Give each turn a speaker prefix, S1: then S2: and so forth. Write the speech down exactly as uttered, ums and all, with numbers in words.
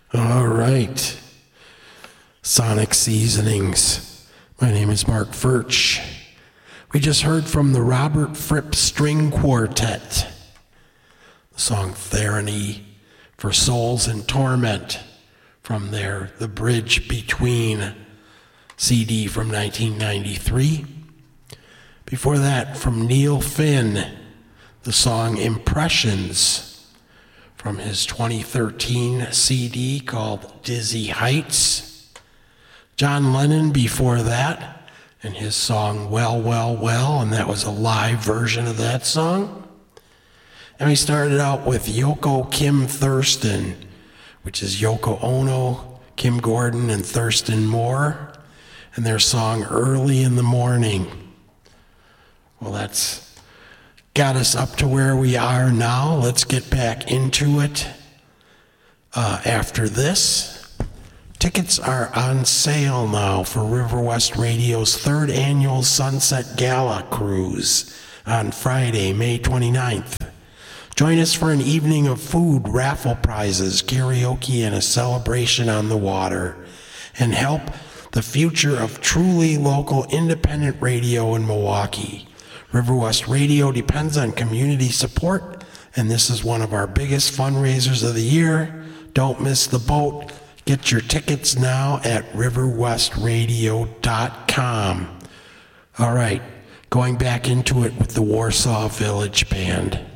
S1: All right. Sonic Seasonings. My name is Mark Furch. We just heard from the Robert Fripp String Quartet. The song Therany for Souls in Torment from their The Bridge Between C D from nineteen ninety-three. Before that, from Neil Finn, the song Impressions from his twenty thirteen C D called Dizzy Heights. John Lennon before that, and his song Well, Well, Well, and that was a live version of that song. And we started out with Yoko Kim Thurston, which is Yoko Ono, Kim Gordon, and Thurston Moore, and their song Early in the Morning. Well, that's got us up to where we are now. Let's get back into it. Uh, after this, tickets are on sale now for River West Radio's third annual Sunset Gala Cruise on Friday, May twenty-ninth. Join us for an evening of food, raffle prizes, karaoke, and a celebration on the water. And help the future of truly local independent radio in Milwaukee. River West Radio depends on community support, and this is one of our biggest fundraisers of the year. Don't miss the boat. Get your tickets now at river west radio dot com. All right, going back into it with the Warsaw Village Band.